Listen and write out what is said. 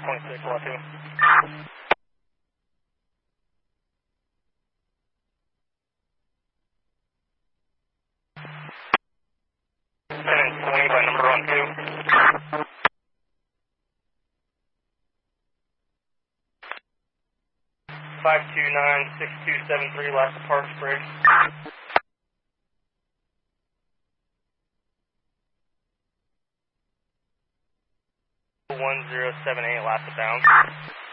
26, lot 2. And 20 by number on 2. 529-6273, last to Parks Bridge. 1078, last to bounds.